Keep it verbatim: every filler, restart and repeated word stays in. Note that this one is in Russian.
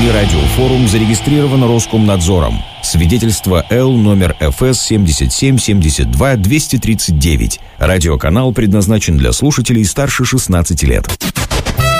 Всемирный радиофорум зарегистрирован Роскомнадзором. Свидетельство Л номер эф эс семь семь семь два два три девять. Радиоканал предназначен для слушателей старше шестнадцати лет.